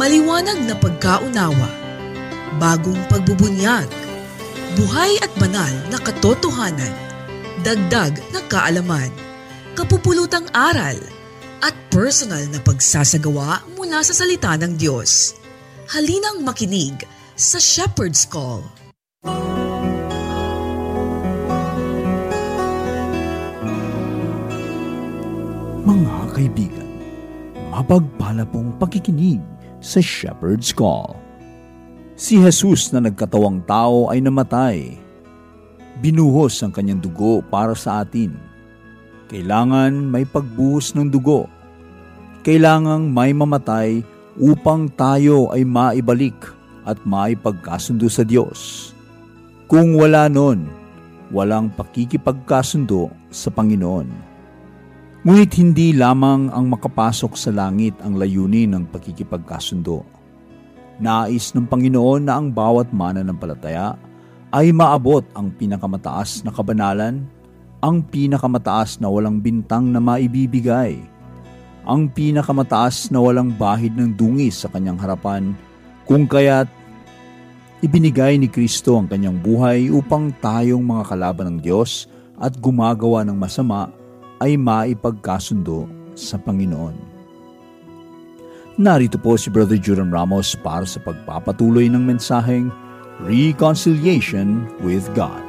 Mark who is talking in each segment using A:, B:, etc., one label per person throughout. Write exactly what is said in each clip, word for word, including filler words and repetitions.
A: Maliwanag na pagkaunawa, bagong pagbubunyag, buhay at banal na katotohanan, dagdag na kaalaman, kapupulutang aral, at personal na pagsasagawa mula sa salita ng Diyos. Halinang makinig sa Shepherd's Call.
B: Mga kaibigan, mapagpala pong pakikinig sa Shepherd's Call. Si Jesus na nagkatawang tao ay namatay. Binuhos ang kanyang dugo para sa atin. Kailangan may pagbuhos ng dugo. Kailangang may mamatay upang tayo ay maibalik at maipagkasundo sa Diyos. Kung wala nun, walang pakikipagkasundo sa Panginoon. Ngunit hindi lamang ang makapasok sa langit ang layunin ng pakikipagkasundo. Nais ng Panginoon na ang bawat mananampalataya ay maabot ang pinakamataas na kabanalan, ang pinakamataas na walang bintang na maibibigay, ang pinakamataas na walang bahid ng dungis sa kanyang harapan, kung kaya't ibinigay ni Kristo ang kanyang buhay upang tayong mga kalaban ng Diyos at gumagawa ng masama ay maipagkasundo sa Panginoon. Narito po si Brother Juran Ramos para sa pagpapatuloy ng mensaheng Reconciliation with God.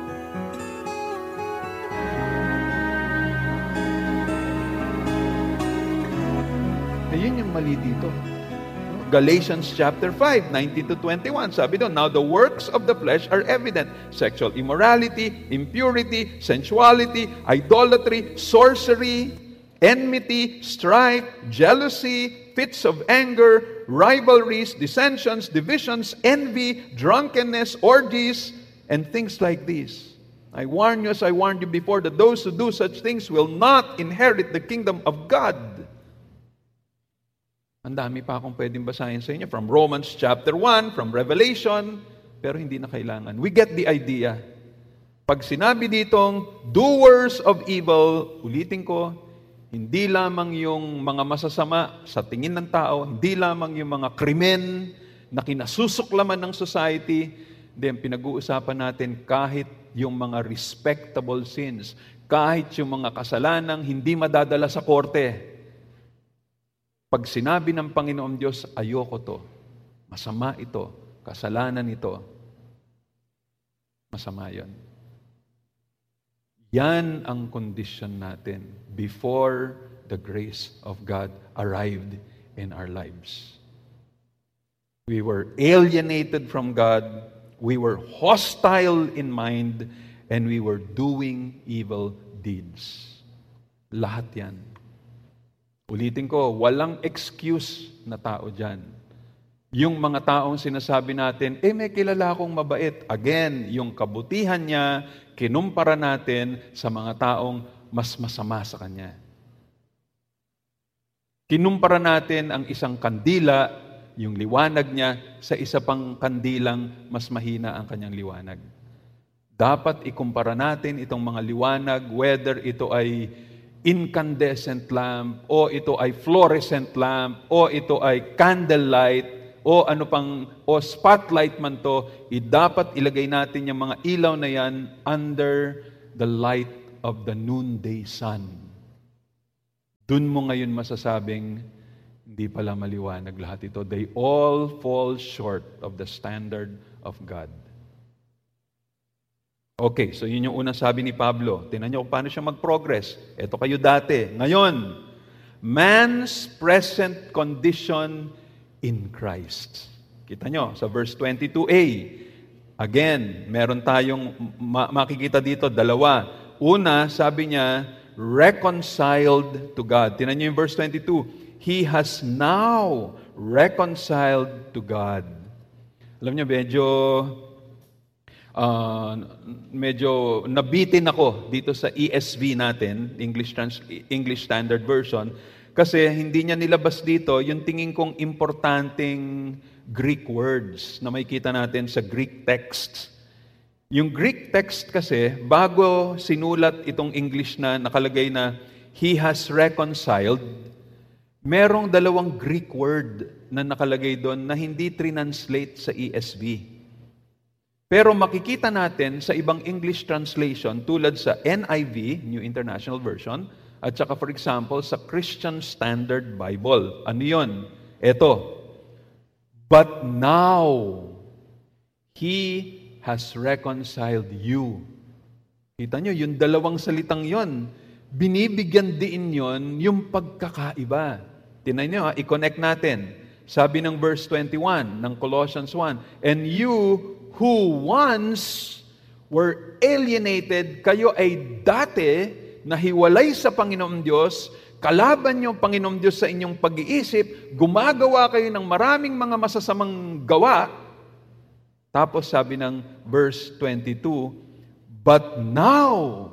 C: Ayun yung mali dito. Galatians chapter five, nineteen to twenty-one, sabi doon, now the works of the flesh are evident: sexual immorality, impurity, sensuality, idolatry, sorcery, enmity, strife, jealousy, fits of anger, rivalries, dissensions, divisions, envy, drunkenness, orgies, and things like these. I warn you, as I warned you before, that those who do such things will not inherit the kingdom of God. Ang dami pa akong pwedeng basahin sa inyo from Romans chapter one, from Revelation, pero hindi na kailangan. We get the idea. Pag sinabi ditong doers of evil, ulitin ko, hindi lamang yung mga masasama sa tingin ng tao, hindi lamang yung mga krimen na kinasusuklaman ng society, then pinag-uusapan natin kahit yung mga respectable sins, kahit yung mga kasalanang hindi madadala sa korte. Pag sinabi ng Panginoon Diyos, ayoko to, masama ito, kasalanan ito, masama yan. Yan ang condition natin before the grace of God arrived in our lives. We were alienated from God, we were hostile in mind, and we were doing evil deeds. Lahat yan. Ulitin ko, walang excuse na tao dyan. Yung mga taong sinasabi natin, eh may kilala akong mabait. Again, yung kabutihan niya, kinumpara natin sa mga taong mas masama sa kanya. Kinumpara natin ang isang kandila, yung liwanag niya, sa isa pang kandilang mas mahina ang kanyang liwanag. Dapat ikumpara natin itong mga liwanag, whether ito ay incandescent lamp, o ito ay fluorescent lamp, o ito ay candlelight, o ano pang, o spotlight man to, i dapat ilagay natin yung mga ilaw na yan under the light of the noonday sun. Dun mo ngayon masasabing, hindi pala maliwanag lahat ito. They all fall short of the standard of God. Okay, so yun yung unang sabi ni Pablo. Tingnan niyo kung paano siya mag-progress. Ito kayo dati. Ngayon, man's present condition in Christ. Kita nyo, sa verse twenty-two a. Again, meron tayong ma- makikita dito, dalawa. Una, sabi niya, reconciled to God. Tingnan niyo yung verse twenty-two. He has now reconciled to God. Alam niyo, medyo... Uh, medyo nabitin ako dito sa E S V natin, English, Trans- English Standard Version, kasi hindi niya nilabas dito yung tingin kong importanteng Greek words na makikita natin sa Greek text. Yung Greek text kasi, bago sinulat itong English na nakalagay na He has reconciled, merong dalawang Greek word na nakalagay doon na hindi translate sa E S V. Pero makikita natin sa ibang English translation tulad sa N I V, New International Version, at saka for example sa Christian Standard Bible. Ano yun? Ito. But now, He has reconciled you. Kita nyo, yung dalawang salitang yon, binibigyan din yon yung pagkakaiba. Tingnan nyo, ha, i-connect natin. Sabi ng verse twenty-one ng Colossians one, and you who once were alienated, kayo ay dati nahiwalay sa Panginoong Diyos, kalaban niyo ang Panginoong Diyos sa inyong pag-iisip, gumagawa kayo ng maraming mga masasamang gawa. Tapos sabi ng verse twenty-two, but now,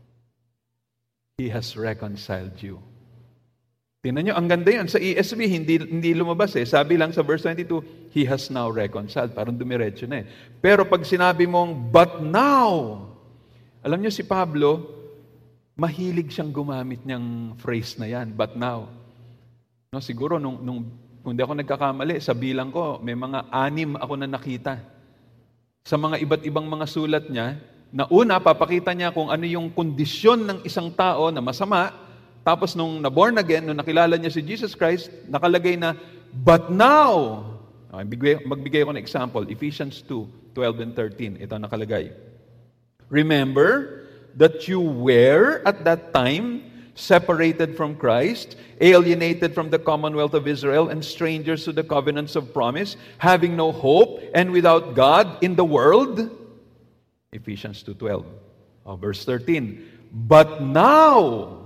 C: He has reconciled you. Tingnan nyo, ang ganda yun. Sa E S V, hindi, hindi lumabas eh. Sabi lang sa verse twenty-two, He has now reconciled. Parang dumiretso na eh. Pero pag sinabi mong, but now, alam nyo si Pablo, mahilig siyang gumamit niyang phrase na yan, but now. No, siguro, nung, nung, kung di ako nagkakamali, sa bilang ko, may mga anim ako na nakita. Sa mga iba't ibang mga sulat niya, na una, papakita niya kung ano yung kondisyon ng isang tao na masama. Tapos nung na-born again, nung nakilala niya si Jesus Christ, nakalagay na, but now, magbigay, magbigay ako ng example, Ephesians two, twelve and thirteen, ito nakalagay. Remember that you were at that time separated from Christ, alienated from the commonwealth of Israel, and strangers to the covenants of promise, having no hope and without God in the world. Ephesians two twelve. Oh, verse thirteen. But now,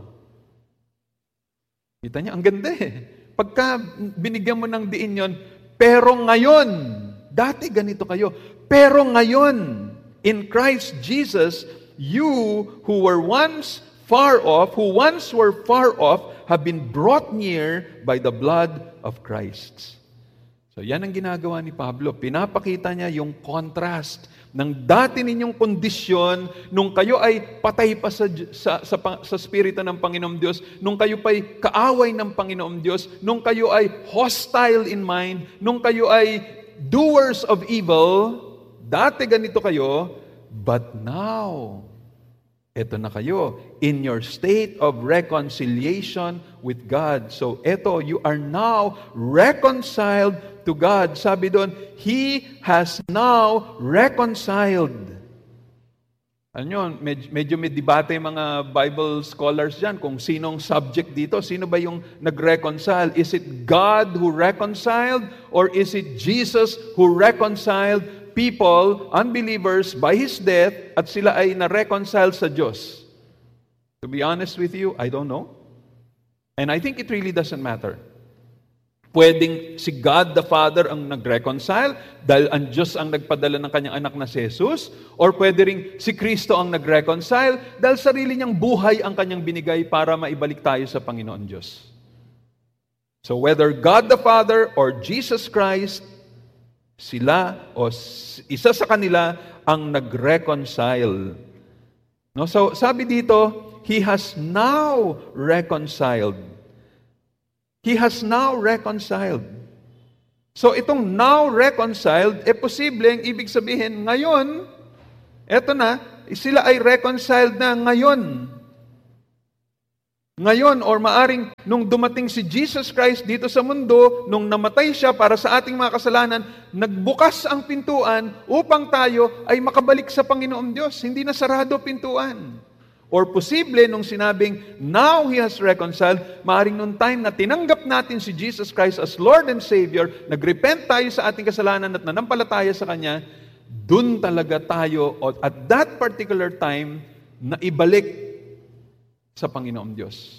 C: kita niyo, ang ganda eh. Pagka binigyan mo ng diin yon, pero ngayon, dati ganito kayo, pero ngayon, in Christ Jesus, you who were once far off, who once were far off, have been brought near by the blood of Christ. So yan ang ginagawa ni Pablo. Pinapakita niya yung contrast ng dati ninyong kondisyon nung kayo ay patay pa sa, sa, sa, sa Espiritu ng Panginoong Diyos, nung kayo pa'y kaaway ng Panginoong Diyos, nung kayo ay hostile in mind, nung kayo ay doers of evil, dati ganito kayo, but now, eto na kayo, in your state of reconciliation with God. So eto, you are now reconciled to God. Sabi doon, He has now reconciled. Ano yun, medyo, medyo may debate yung mga Bible scholars dyan kung sinong subject dito. Sino ba yung nag-reconcile? Is it God who reconciled? Or is it Jesus who reconciled people, unbelievers, by His death, at sila ay na-reconcile sa Diyos? To be honest with you, I don't know. And I think it really doesn't matter. Pwedeng si God the Father ang nag-reconcile dahil ang Diyos ang nagpadala ng kanyang anak na si Jesus, or pwede ring si Kristo ang nag-reconcile dahil sarili niyang buhay ang kanyang binigay para maibalik tayo sa Panginoon Diyos. So whether God the Father or Jesus Christ, sila o isa sa kanila ang nag-reconcile. No, so sabi dito, He has now reconciled. He has now reconciled. So itong now reconciled, eh posibleng ibig sabihin ngayon, eto na, sila ay reconciled na ngayon. Ngayon, or maaring nung dumating si Jesus Christ dito sa mundo, nung namatay siya para sa ating mga kasalanan, nagbukas ang pintuan upang tayo ay makabalik sa Panginoong Diyos. Hindi na sarado pintuan. Or posible, nung sinabing, now He has reconciled, maaring nung time na tinanggap natin si Jesus Christ as Lord and Savior, nagrepent tayo sa ating kasalanan at nanampalataya sa Kanya, dun talaga tayo, at that particular time, na ibalik sa Panginoong Diyos.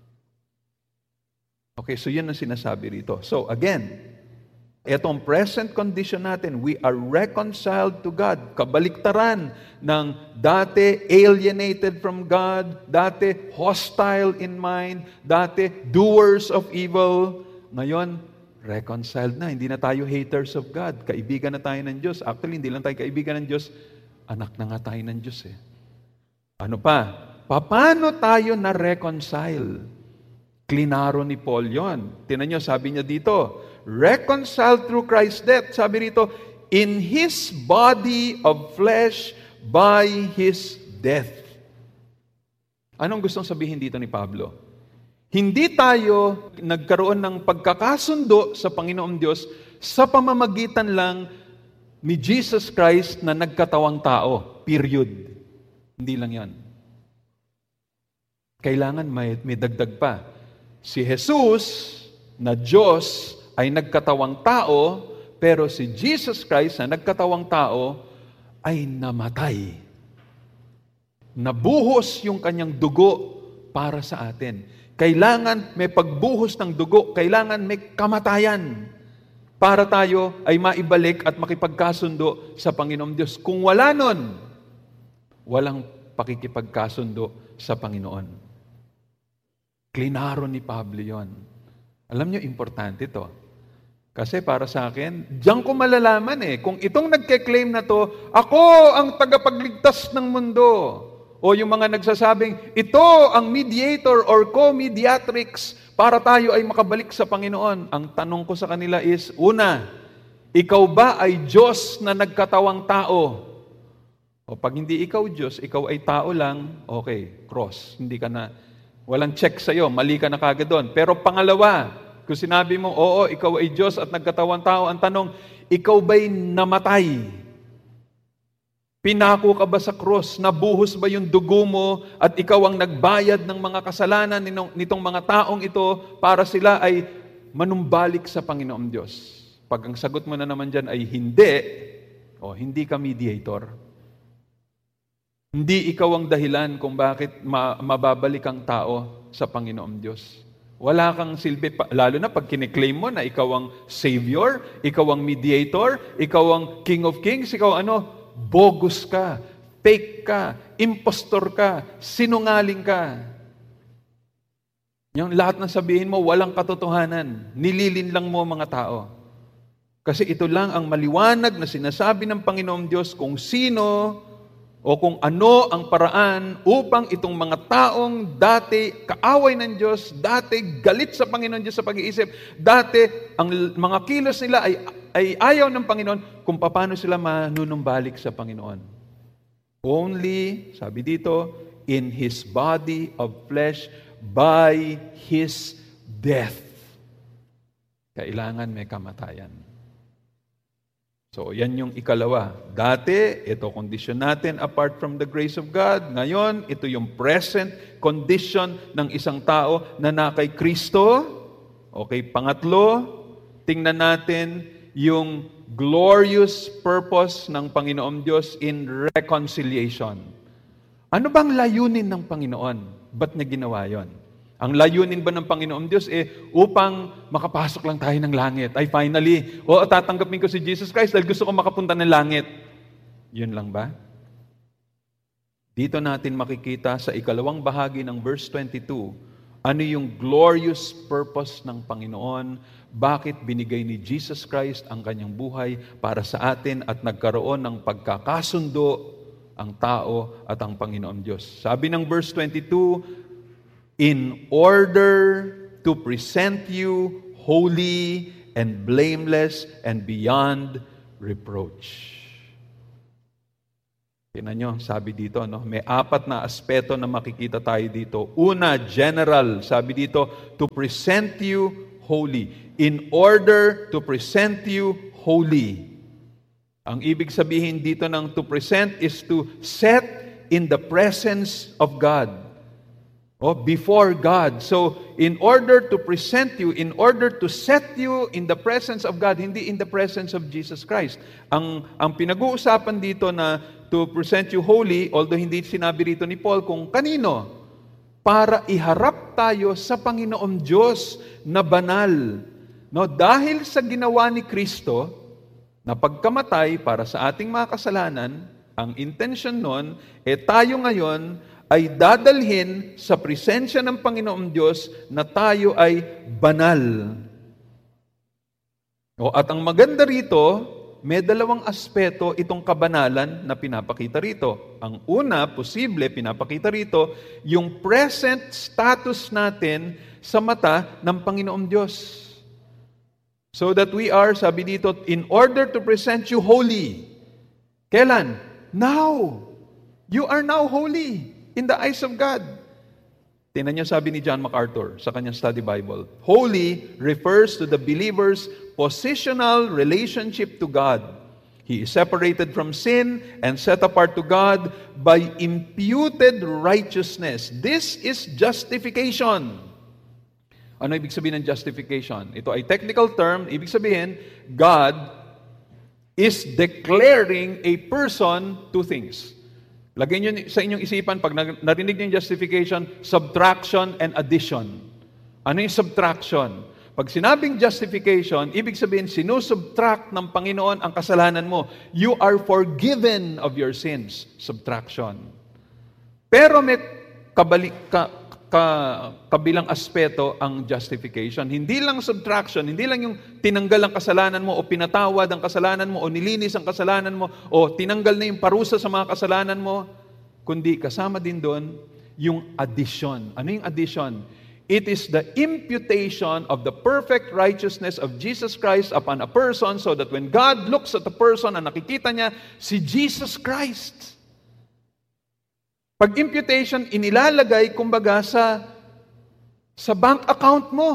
C: Okay, so yun ang sinasabi rito. So again, etong present condition natin, we are reconciled to God. Kabaliktaran ng dati alienated from God, dati hostile in mind, dati doers of evil. Ngayon, reconciled na. Hindi na tayo haters of God. Kaibigan na tayo ng Diyos. Actually, hindi lang tayo kaibigan ng Diyos. Anak na nga tayo ng Diyos eh. Ano pa? Paano tayo na-reconcile? Klinaro ni Paul yon. Tingnan nyo, sabi niya dito, Reconciled through Christ's death. Sabi rito, in His body of flesh by His death. Anong gustong sabihin dito ni Pablo? Hindi tayo nagkaroon ng pagkakasundo sa Panginoong Diyos sa pamamagitan lang ni Jesus Christ na nagkatawang tao. Period. Hindi lang yan. Kailangan may, may dagdag pa. Si Jesus na Diyos ay nagkatawang tao, pero si Jesus Christ na nagkatawang tao ay namatay. Nabuhos yung kanyang dugo para sa atin. Kailangan may pagbuhos ng dugo, kailangan may kamatayan para tayo ay maibalik at makipagkasundo sa Panginoong Diyos. Kung wala nun, walang pakikipagkasundo sa Panginoon. Klinaro ni Pablo yon. Alam niyo, importante ito. Kasi para sa akin, diyan ko malalaman eh, kung itong nagke-claim na to, ako ang tagapagligtas ng mundo. O yung mga nagsasabing, ito ang mediator or co-mediatrix para tayo ay makabalik sa Panginoon. Ang tanong ko sa kanila is, una, ikaw ba ay Diyos na nagkatawang tao? O pag hindi ikaw Diyos, ikaw ay tao lang, okay, cross. Hindi ka na, walang check sa'yo, mali ka na kagad doon. Pero pangalawa, kung sinabi mo, oo, ikaw ay Diyos at nagkatawang tao, ang tanong, ikaw ba'y namatay? Pinako ka ba sa cross? Nabuhos ba yung dugo mo at ikaw ang nagbayad ng mga kasalanan nitong, nitong mga taong ito para sila ay manumbalik sa Panginoong Diyos? Pag ang sagot mo na naman dyan ay hindi, o hindi ka mediator, hindi ikaw ang dahilan kung bakit ma- mababalik ang tao sa Panginoong Diyos. Wala kang silbi, lalo na pag kiniklaim mo na ikaw ang Savior, ikaw ang mediator, ikaw ang King of Kings, ikaw ano, bogus ka, fake ka, impostor ka, sinungaling ka. Yung lahat ng sabihin mo, walang katotohanan. Nililin lang mo mga tao. Kasi ito lang ang maliwanag na sinasabi ng Panginoong Diyos kung sino o kung ano ang paraan upang itong mga taong dati kaaway ng Diyos, dati galit sa Panginoon Diyos sa pag-iisip, dati ang mga kilos nila ay, ay ayaw ng Panginoon, kung paano sila manunumbalik sa Panginoon. Only, sabi dito, in His body of flesh by His death. Kailangan may kamatayan. So, yan yung ikalawa. Dati, ito condition natin apart from the grace of God. Ngayon, ito yung present condition ng isang tao na na kay Kristo. Okay, pangatlo, tingnan natin yung glorious purpose ng Panginoong Diyos in reconciliation. Ano bang layunin ng Panginoon? Ba't niya ginawa yon? Ang layunin ba ng Panginoong Diyos eh upang makapasok lang tayo ng langit? Ay finally, o tatanggapin ko si Jesus Christ dahil gusto ko makapunta ng langit. Yun lang ba? Dito natin makikita sa ikalawang bahagi ng verse twenty-two, ano yung glorious purpose ng Panginoon, bakit binigay ni Jesus Christ ang kanyang buhay para sa atin at nagkaroon ng pagkakasundo ang tao at ang Panginoong Diyos. Sabi ng verse twenty-two, in order to present you holy and blameless and beyond reproach. Tingnan nyo, sabi dito, no? May apat na aspeto na makikita tayo dito. Una, general, sabi dito, to present you holy. In order to present you holy. Ang ibig sabihin dito ng to present is to set in the presence of God. Oh, before God. So, in order to present you, in order to set you in the presence of God, hindi in the presence of Jesus Christ. Ang, ang pinag-uusapan dito na to present you holy, although hindi sinabi rito ni Paul kung kanino, para iharap tayo sa Panginoong Diyos na banal. No, dahil sa ginawa ni Kristo, na pagkamatay para sa ating mga kasalanan, ang intention nun, eh tayo ngayon ay dadalhin sa presensya ng Panginoong Diyos na tayo ay banal. O, at ang maganda rito, may dalawang aspeto itong kabanalan na pinapakita rito. Ang una, posible, pinapakita rito, yung present status natin sa mata ng Panginoong Diyos. So that we are, sabi dito, in order to present you holy. Kailan? Now. You are now holy in the eyes of God. Tingnan niyo sabi ni John MacArthur sa kanyang study Bible. Holy refers to the believer's positional relationship to God. He is separated from sin and set apart to God by imputed righteousness. This is justification. Ano ibig sabihin ng justification? Ito ay technical term. Ibig sabihin, God is declaring a person two things. Lagay nyo sa inyong isipan, pag narinig nyo yung justification, subtraction and addition. Ano yung subtraction? Pag sinabing justification, ibig sabihin, sinusubtract ng Panginoon ang kasalanan mo. You are forgiven of your sins. Subtraction. Pero may kabalik, ka, ka, kabilang aspeto ang justification. Hindi lang subtraction, hindi lang yung tinanggal ang kasalanan mo o pinatawad ang kasalanan mo o nilinis ang kasalanan mo o tinanggal na yung parusa sa mga kasalanan mo, kundi kasama din doon yung addition. Ano yung addition? It is the imputation of the perfect righteousness of Jesus Christ upon a person so that when God looks at the person, ang nakikita niya, si Jesus Christ. Pag imputation, inilalagay, kumbaga, sa, sa bank account mo.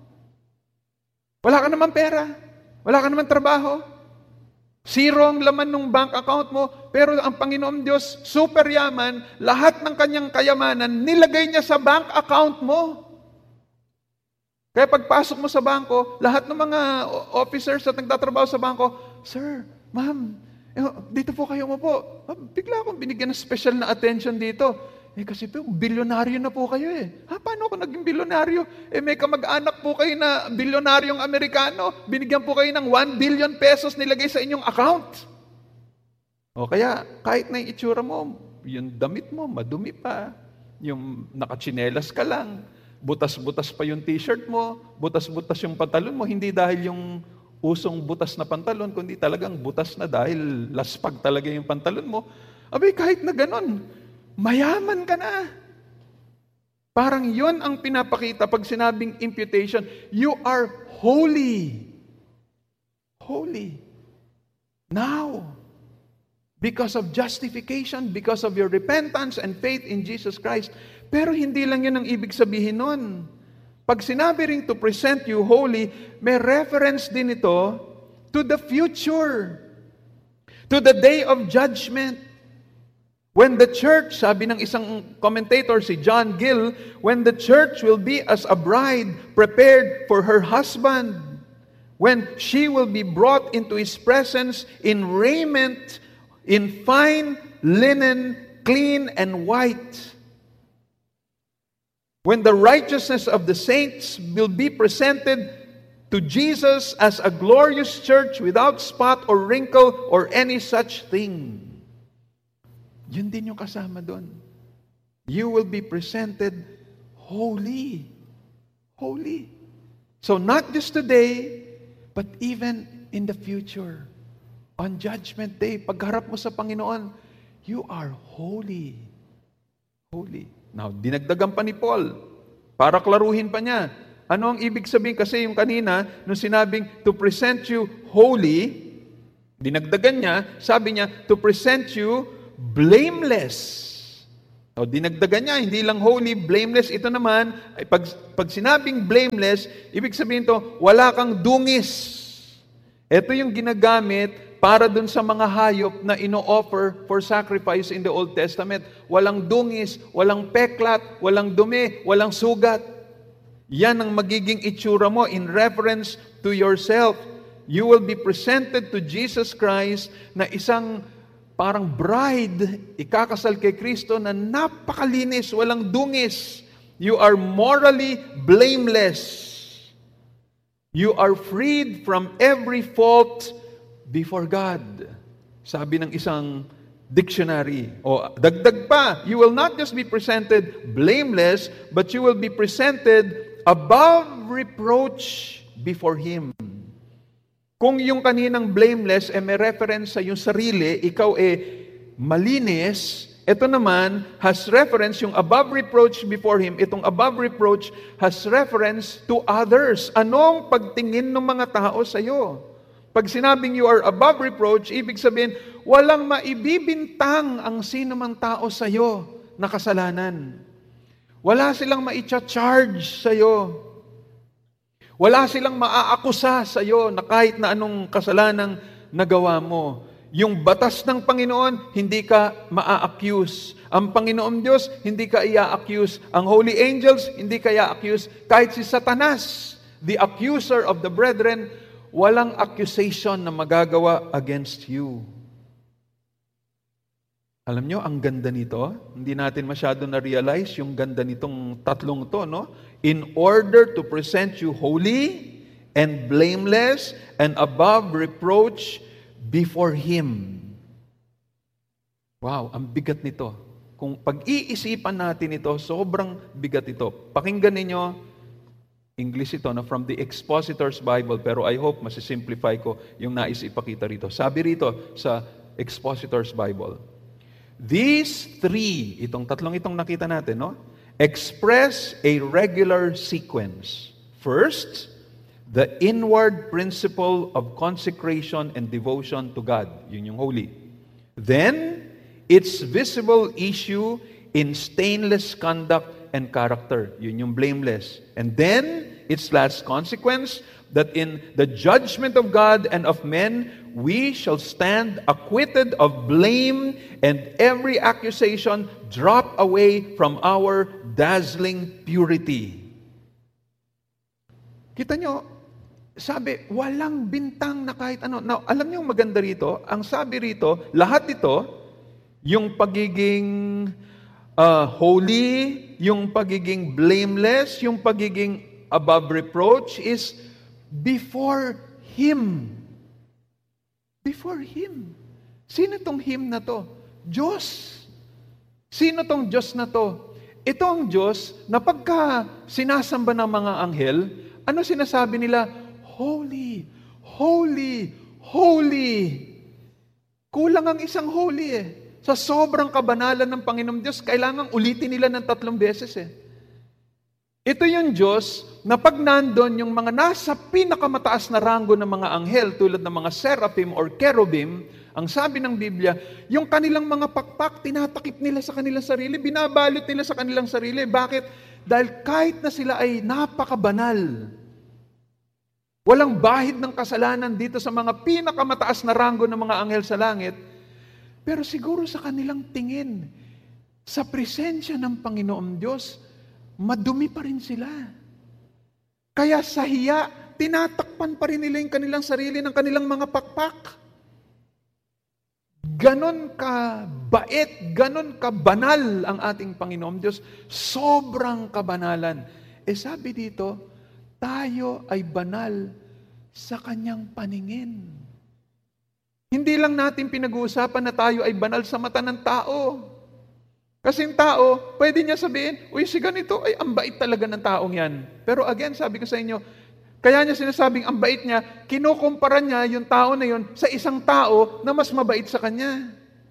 C: Wala ka naman pera. Wala ka naman trabaho. Zero ang laman ng bank account mo. Pero ang Panginoon Diyos, super yaman, lahat ng kanyang kayamanan, nilagay niya sa bank account mo. Kaya pagpasok mo sa bangko, lahat ng mga officers at nagtatrabaho sa bangko, Sir, Ma'am, dito po kayo mo po. Bigla akong binigyan ng special na attention dito. Eh kasi po, bilyonaryo na po kayo eh. Ha, paano ako naging bilyonaryo? Eh may kamag-anak po kayo na bilyonaryong Amerikano. Binigyan po kayo ng one billion pesos nilagay sa inyong account. O kaya, kahit na yung itsura mo, yung damit mo, madumi pa. Yung nakachinelas ka lang. Butas-butas pa yung t-shirt mo. Butas-butas yung pantalon mo. Hindi dahil yung usong butas na pantalon, kundi talagang butas na dahil laspag talaga yung pantalon mo. Abay, kahit na ganon, mayaman ka na. Parang yon ang pinapakita pag sinabing imputation. You are holy. Holy. Now, because of justification, because of your repentance and faith in Jesus Christ. Pero hindi lang yun ang ibig sabihin nun. Pag sinabi rin to present you holy, may reference din ito to the future. To the day of judgment. When the church, sabi ng isang commentator, si John Gill, when the church will be as a bride prepared for her husband, when she will be brought into his presence in raiment, in fine linen, clean and white. When the righteousness of the saints will be presented to Jesus as a glorious church without spot or wrinkle or any such thing. Yun din yung kasama doon. You will be presented holy. Holy. So not just today, but even in the future. On Judgment Day, pagharap mo sa Panginoon, you are holy. Holy. Now, dinagdagan pa ni Paul. Para klaruhin pa niya. Ano ang ibig sabihin? Kasi yung kanina, nung sinabing to present you holy, dinagdagan niya, sabi niya, to present you blameless. O, dinagdagan niya, hindi lang holy, blameless. Ito naman, ay pag, pag sinabing blameless, ibig sabihin to, wala kang dungis. Ito yung ginagamit para dun sa mga hayop na ino-offer for sacrifice in the Old Testament. Walang dungis, walang peklat, walang dumi, walang sugat. Yan ang magiging itsura mo in reference to yourself. You will be presented to Jesus Christ na isang parang bride, ikakasal kay Kristo na napakalinis, walang dungis. You are morally blameless. You are freed from every fault before God. Sabi ng isang dictionary. O dagdag pa, you will not just be presented blameless, but you will be presented above reproach before Him. Kung yung kaninang blameless, eh may reference sa yung sarili, ikaw eh malinis, Ito naman has reference, yung above reproach before him, itong above reproach has reference to others. Anong pagtingin ng mga tao sa iyo? Pag sinabing you are above reproach, ibig sabihin, walang maibibintang ang sino mang tao sa iyo na kasalanan. Wala silang maicha-charge sa iyo. Wala silang maaakusa sa iyo na kahit na anong kasalanang nagawa mo. Yung batas ng Panginoon, hindi ka maa-accuse. Ang Panginoon Diyos, hindi ka ia-accuse. Ang holy angels, hindi ka ia-accuse. Kahit si Satanas, the accuser of the brethren, walang accusation na magagawa against you. Alam nyo, ang ganda nito, hindi natin masyado na-realize yung ganda nitong tatlong to, no? In order to present you holy and blameless and above reproach before Him. Wow, ang bigat nito. Kung pag-iisipan natin ito, sobrang bigat ito. Pakinggan ninyo, English ito, no? From the Expositor's Bible, pero I hope masisimplify ko yung nais ipakita rito. Sabi rito sa Expositor's Bible, these three, itong tatlong itong nakita natin, no? Express a regular sequence. First, the inward principle of consecration and devotion to God. Yun yung holy. Then, its visible issue in stainless conduct and character. Yun yung blameless. And then, its last consequence, that in the judgment of God and of men, we shall stand acquitted of blame and every accusation drop away from our dazzling purity. Kita nyo, sabi, walang bintang na kahit ano. Now, alam niyo maganda rito, ang sabi rito, lahat ito, yung pagiging uh, holy, yung pagiging blameless, yung pagiging above reproach is before Him. Before Him. Sino tong Him na to? Diyos. Sino tong Diyos na to? Ito ang Diyos na pagka sinasamba ng mga anghel, ano sinasabi nila? Holy, holy, holy. Kulang ang isang holy eh. Sa sobrang kabanalan ng Panginoong Diyos, kailangang ulitin nila ng tatlong beses eh. Ito yung Diyos na pag nandun yung mga nasa pinakamataas na ranggo ng mga anghel, tulad ng mga seraphim or cherubim, ang sabi ng Biblia, yung kanilang mga pakpak, tinatakip nila sa kanilang sarili, binabalot nila sa kanilang sarili. Bakit? Dahil kahit na sila ay napakabanal, walang bahid ng kasalanan dito sa mga pinakamataas na ranggo ng mga anghel sa langit, pero siguro sa kanilang tingin, sa presensya ng Panginoong Diyos, madumi pa rin sila. Kaya sa hiya, tinatakpan pa rin nila yung kanilang sarili ng kanilang mga pakpak. Ganon ka bait, ganon ka banal ang ating Panginoong Diyos. Sobrang kabanalan. Eh sabi dito, tayo ay banal sa Kanyang paningin. Hindi lang natin pinag-uusapan na tayo ay banal sa mata ng tao. Kasi yung tao, pwede niya sabihin, uy, si ganito, ay ang bait talaga ng taong yan. Pero again, sabi ko sa inyo, kaya niya sinasabing ang bait niya, kinukumpara niya yung tao na yun sa isang tao na mas mabait sa kanya.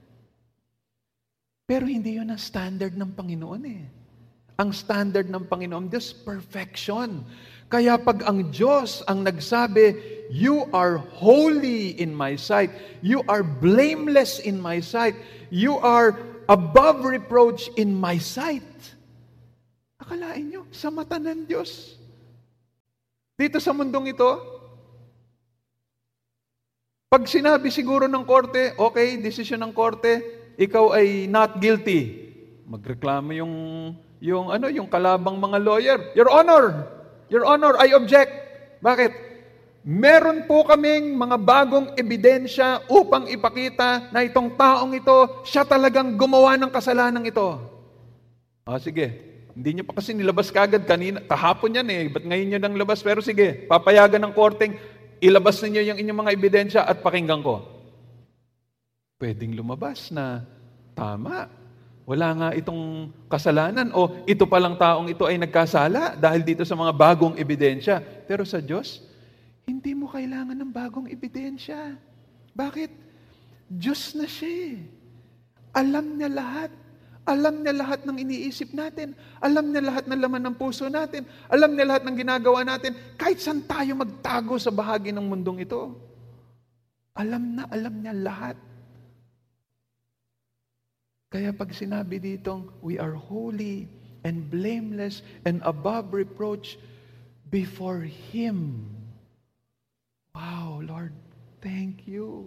C: Pero hindi yun ang standard ng Panginoon eh. Ang standard ng Panginoon Diyos, perfection. Kaya pag ang Diyos ang nagsabi, you are holy in my sight, you are blameless in my sight, you are above reproach in my sight. Akalain nyo, sa mata ng Diyos. Dito sa mundong ito, pag sinabi siguro ng korte, okay, desisyon ng korte, ikaw ay not guilty. Magreklamo yung, yung, ano, yung kalabang mga lawyer. Your Honor, Your Honor, I object. Bakit? Meron po kaming mga bagong ebidensya upang ipakita na itong taong ito, siya talagang gumawa ng kasalanan ito. Ah, sige. Hindi nyo pa kasi nilabas kagad kanina. Kahapon yan eh. Ba't ngayon nyo nang labas? Pero sige, papayagan ng korteng, ilabas ninyo yung inyong mga ebidensya at pakinggan ko. Pwedeng lumabas na tama. Wala nga itong kasalanan o ito palang taong ito ay nagkasala dahil dito sa mga bagong ebidensya. Pero sa Diyos, hindi mo kailangan ng bagong ebidensya. Bakit? Diyos na siya. Alam niya lahat. Alam niya lahat ng iniisip natin. Alam niya lahat ng laman ng puso natin. Alam niya lahat ng ginagawa natin. Kahit saan tayo magtago sa bahagi ng mundong ito. Alam na, alam niya lahat. Kaya pag sinabi ditong, we are holy and blameless and above reproach before Him. Wow, Lord, thank you.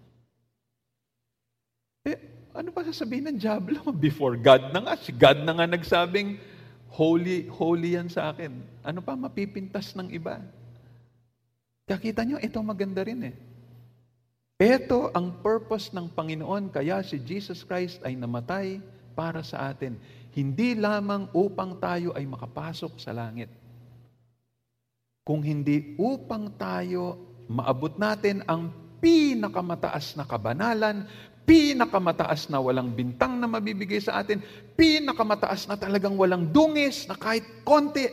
C: Eh, ano pa sasabihin ng diablo? Before God na nga. Si God na nga nagsabing, holy, holy yan sa akin. Ano pa mapipintas ng iba? Kakita nyo, ito maganda rin eh. Ito ang purpose ng Panginoon, kaya si Jesus Christ ay namatay para sa atin. Hindi lamang upang tayo ay makapasok sa langit. Kung hindi upang tayo maabot natin ang pinakamataas na kabanalan, pinakamataas na walang bintang na mabibigay sa atin, pinakamataas na talagang walang dungis na kahit konti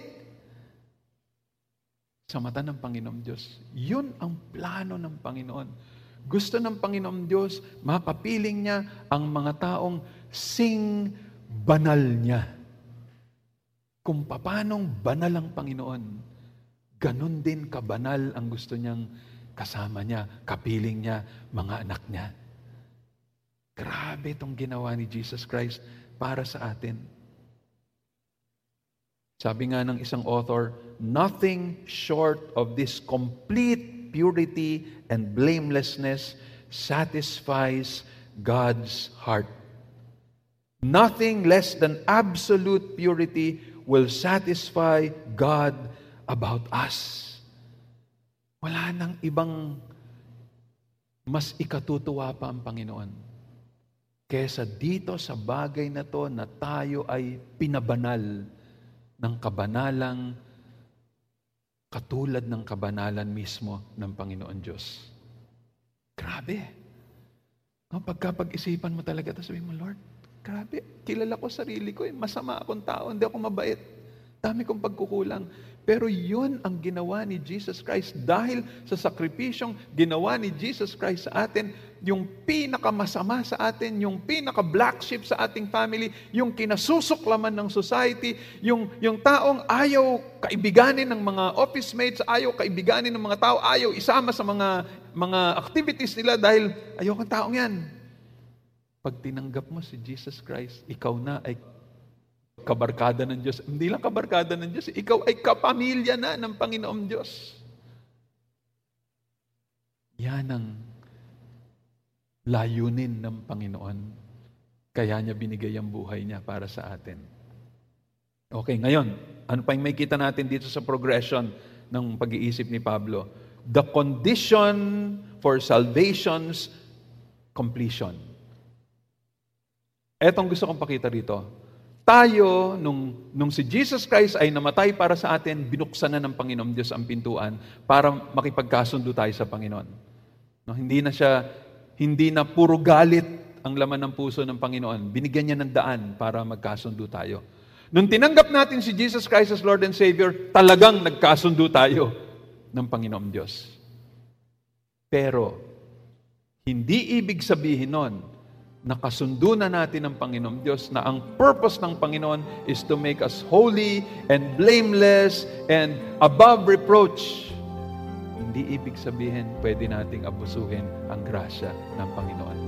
C: sa mata ng Panginoong Diyos. Yun ang plano ng Panginoon. Gusto ng Panginoong Diyos, makapiling niya ang mga taong sing banal niya. Kung paanong banal ang Panginoon, ganun din kabanal ang gusto niyang kasama niya, kapiling niya, mga anak niya. Grabe itong ginawa ni Jesus Christ para sa atin. Sabi nga ng isang author, nothing short of this complete purity and blamelessness satisfies God's heart. Nothing less than absolute purity will satisfy God about us. Wala nang ibang mas ikatutuwa pa ang Panginoon kesa dito sa bagay na to na tayo ay pinabanal ng kabanalang katulad ng kabanalan mismo ng Panginoon Diyos. Grabe. No, pagkapag-isipan mo talaga, tapos sabihin mo, Lord, grabe, kilala ko sarili ko, eh. Masama akong tao, hindi ako mabait. Dami kong pagkukulang. Pero yun ang ginawa ni Jesus Christ dahil sa sakripisyong ginawa ni Jesus Christ sa atin, yung pinakamasama sa atin, yung pinaka-black sheep sa ating family, yung kinasusuklaman ng society, yung, yung taong ayaw kaibiganin ng mga office mates, ayaw kaibiganin ng mga tao, ayaw isama sa mga, mga activities nila dahil ayaw kang taong yan. Pag tinanggap mo si Jesus Christ, ikaw na ay kabarkada ng Diyos. Hindi lang kabarkada ng Diyos, ikaw ay kapamilya na ng Panginoong Diyos. Yan ang layunin ng Panginoon. Kaya niya binigay ang buhay niya para sa atin. Okay, ngayon, ano pa yung may kita natin dito sa progression ng pag-iisip ni Pablo? The condition for salvation's completion. Etong gusto kong pakita rito. Tayo, nung, nung si Jesus Christ ay namatay para sa atin, binuksan na ng Panginoon Diyos ang pintuan para makipagkasundo tayo sa Panginoon. No, hindi na siya, hindi na puro galit ang laman ng puso ng Panginoon. Binigyan niya ng daan para magkasundo tayo. Nung tinanggap natin si Jesus Christ as Lord and Savior, talagang nagkasundo tayo ng Panginoon Diyos. Pero, hindi ibig sabihin nun, nakasundo na natin ng Panginoon Diyos na ang purpose ng Panginoon is to make us holy and blameless and above reproach. Hindi ibig sabihin pwede nating abusuhin ang grasya ng Panginoon.